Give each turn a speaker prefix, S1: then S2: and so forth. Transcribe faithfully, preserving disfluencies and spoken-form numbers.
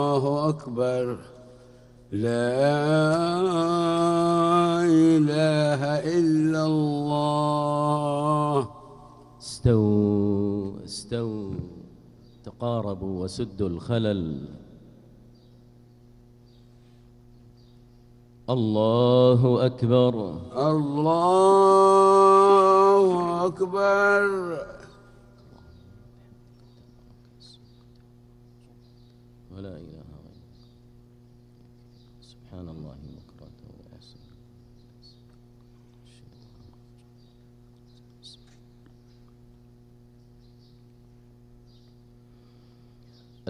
S1: الله أكبر. لا إله إلا الله.
S2: استووا استووا تقاربوا وسدوا الخلل. الله أكبر.
S1: الله أكبر.
S2: ولا إله غيرك سبحان الله بكرة وأصيلا.